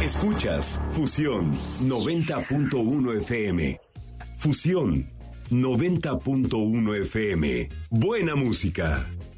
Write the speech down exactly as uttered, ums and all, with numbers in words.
Escuchas Fusión noventa punto uno F M. Fusión noventa punto uno F M. Buena música.